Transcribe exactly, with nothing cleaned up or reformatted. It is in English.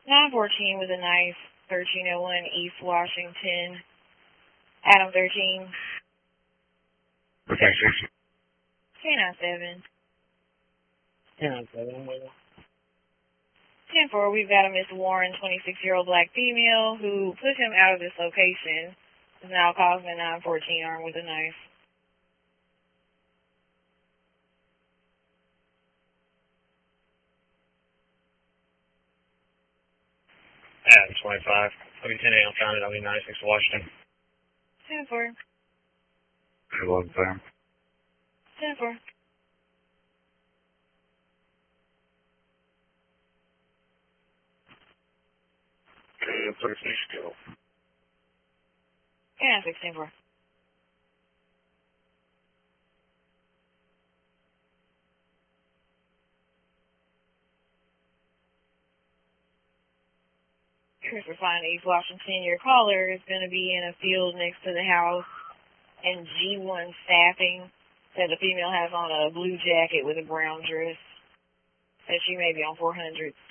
nine fourteen with a knife, thirteen oh one East Washington. Adam thirteen. Okay, six. ten nine seven. ten nine seven, wait. ten four, we've got a Miss Warren, twenty-six-year-old black female, who put him out of this location. Is now causing nine fourteen armed with a knife. Adam twenty-five. I'll be ten A M found it. I'll be ninety-six Washington. ten four. eleven Sam. ten four. Okay, thirty-six kill. Yeah, six ten four. Christopher Fine, East Washington. Your caller is going to be in a field next to the house, and G one staffing said the female has on a blue jacket with a brown dress. Said she may be on four hundred.